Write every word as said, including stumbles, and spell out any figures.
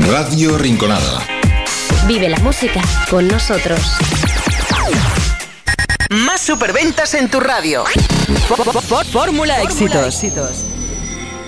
Radio Rinconada. Vive la música con nosotros. Más superventas en tu radio. Fórmula Éxitos.